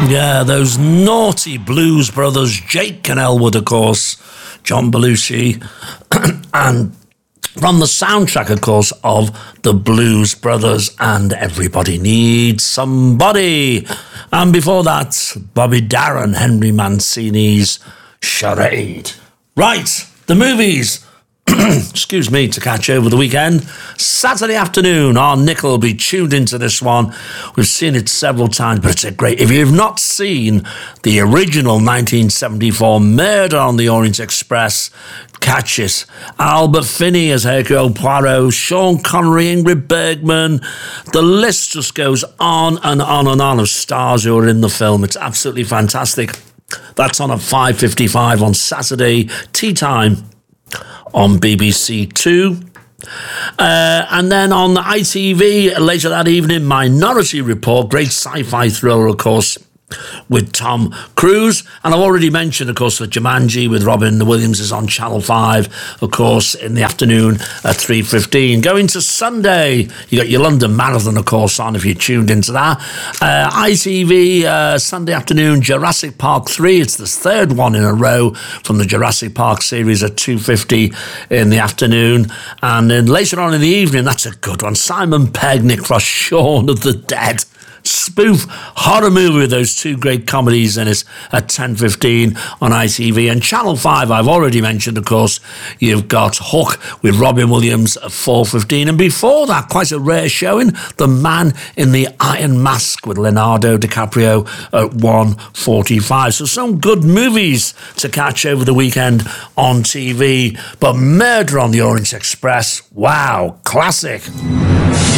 Yeah, those naughty Blues Brothers, Jake and Elwood, of course, John Belushi, and from the soundtrack, of course, of the Blues Brothers and Everybody Needs Somebody. And before that, Bobby Darin, Henry Mancini's Charade. Right, the movies. Excuse me, to catch over the weekend. Saturday afternoon, our Nick will be tuned into this one. We've seen it several times, but it's a great... If you've not seen the original 1974 Murder on the Orient Express, catch it. Albert Finney as Hercule Poirot, Sean Connery, Ingrid Bergman. The list just goes on and on and on of stars who are in the film. It's absolutely fantastic. That's on at 5:55 on Saturday, tea time, on BBC Two. And then on ITV later that evening, Minority Report, great sci-fi thriller, of course, with Tom Cruise. And I've already mentioned, of course, that Jumanji with Robin Williams is on Channel 5, of course, in the afternoon at 3:15. Going to Sunday, you got your London Marathon, of course, on if you're tuned into that. ITV, Sunday afternoon, Jurassic Park 3. It's the third one in a row from the Jurassic Park series at 2:50 in the afternoon. And then later on in the evening, that's a good one, Simon Pegg, Nick Frost, Shaun of the Dead. Spoof horror movie with those two great comedies in it at 10:15 on ITV. And Channel 5, I've already mentioned, of course, you've got Hook with Robin Williams at 4:15. And before that, quite a rare showing, The Man in the Iron Mask with Leonardo DiCaprio at 1:45. So some good movies to catch over the weekend on TV. But Murder on the Orient Express, wow, classic.